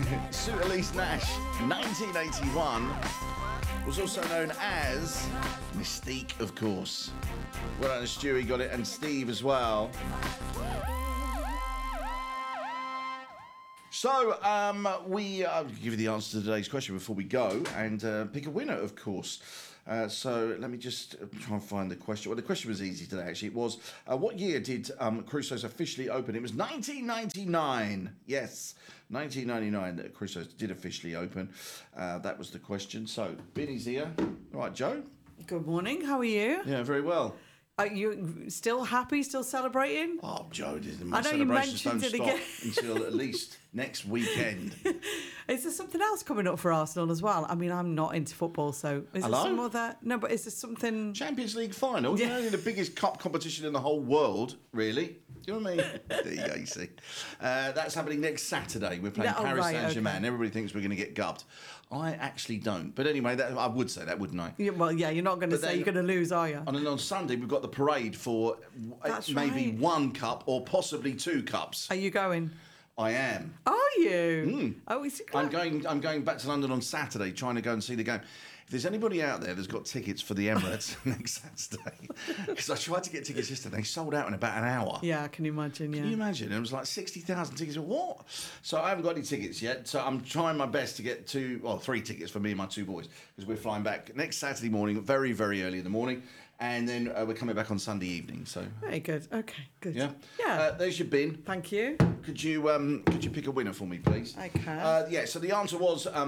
Sue Elise Nash, 1981, was also known as Mystique, of course. Well done, Stewie got it, and Steve as well. So, I'll give you the answer to today's question before we go and pick a winner, of course. So let me just try and find the question. Well, the question was easy today, actually. It was, what year did Crusoe's officially open? It was 1999. Yes, 1999 that Crusoe's did officially open. That was the question. So, Binny's here. All right, Joe? Good morning. How are you? Yeah, very well. Are you still happy, still celebrating? Oh, Joe, I know you mentioned it again. Until at least next weekend. Is there something else coming up for Arsenal as well? I mean, I'm not into football, so is there some other... No, but is there something... Champions League final? Yeah. You know, the biggest cup competition in the whole world, really. Do you know what I mean? There you go, you see. That's happening next Saturday. We're playing Paris Saint-Germain. Okay. Everybody thinks we're going to get gubbed. I actually don't. But anyway, I would say that, wouldn't I? Yeah, well, yeah, you're not going to say you're going to lose, are you? And then on Sunday, we've got the parade for maybe one cup or possibly two cups. Are you going? I am. Are you? Oh, is it I'm going back to London on Saturday, trying to go and see the game. If there's anybody out there that's got tickets for the Emirates next Saturday, because I tried to get tickets yesterday, they sold out in about an hour. Yeah, can you imagine? Yeah. Can you imagine? It was like 60,000 tickets. What? So I haven't got any tickets yet. So I'm trying my best to get three tickets for me and my two boys, because we're flying back next Saturday morning, very, very early in the morning. And then we're coming back on Sunday evening. So very good. Okay, good. Yeah, yeah. There's your bin. Thank you. Could you pick a winner for me, please? I can. Yeah. So the answer was the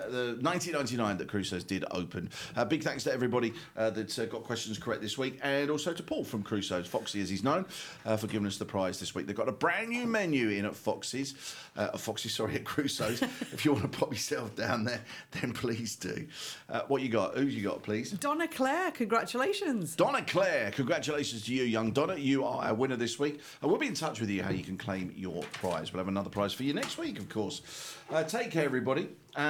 1999 that Crusoe's did open. Big thanks to everybody that got questions correct this week, and also to Paul from Crusoe's, Foxy as he's known, for giving us the prize this week. They've got a brand new menu in at Foxy's. At Crusoe's. If you want to pop yourself down there, then please do. What you got? Who you got, please? Donna Claire, congratulations. Donna Claire, congratulations to you, young Donna. You are our winner this week. We'll be in touch with you how you can claim your prize. We'll have another prize for you next week, of course. Take care, everybody.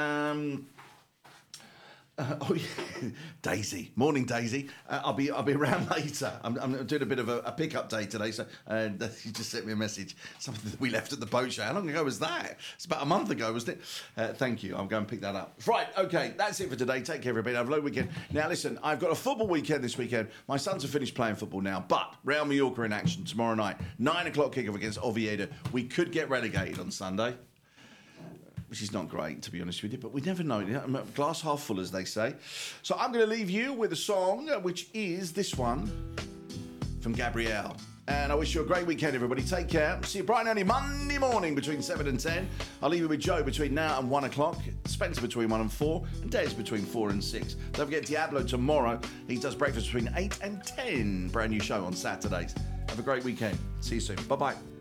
Daisy, morning, Daisy. I'll be around later. I'm doing a bit of a pick-up day today, so you just sent me a message. Something that we left at the boat show. How long ago was that? It's about a month ago, wasn't it? Thank you. I'll go and pick that up. Right, okay, that's it for today. Take care, everybody. Have a lovely weekend. Now, listen, I've got a football weekend this weekend. My sons have finished playing football now, but Real Mallorca in action tomorrow night. 9 o'clock kickoff against Oviedo. We could get relegated on Sunday, which is not great, to be honest with you, but we never know. Glass half full, as they say. So I'm going to leave you with a song, which is this one from Gabrielle. And I wish you a great weekend, everybody. Take care. See you bright and early Monday morning between 7 and 10. I'll leave you with Joe between now and 1 o'clock, Spencer between 1 and 4, and Des between 4 and 6. Don't forget Diablo tomorrow. He does breakfast between 8 and 10. Brand new show on Saturdays. Have a great weekend. See you soon. Bye-bye.